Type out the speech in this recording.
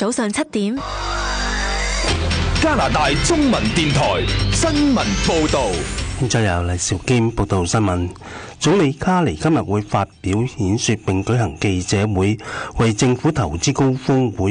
早上7點。 加拿大中文電台新聞報道。 現在由黎兆堅報道新聞。總理卡尼今日會發表演說並舉行記者會，為政府投資高峰會